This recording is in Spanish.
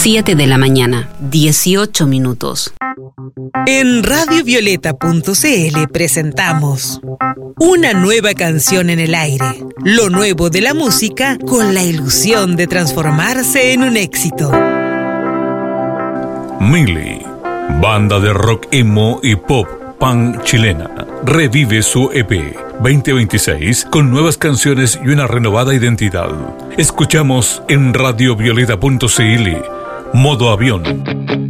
7 de la mañana, 18 minutos. En radiovioleta.cl presentamos una nueva canción en el aire, lo nuevo de la música con la ilusión de transformarse en un éxito. Milli, banda de rock emo y pop punk chilena, revive su EP 2026 con nuevas canciones y una renovada identidad. Escuchamos en radiovioleta.cl, Modo Avión.